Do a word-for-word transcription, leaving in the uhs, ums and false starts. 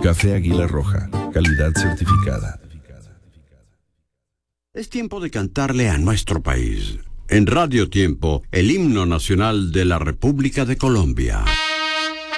Café Águila Roja, calidad certificada. Es tiempo de cantarle a nuestro país. En Radio Tiempo, el himno nacional de la República de Colombia.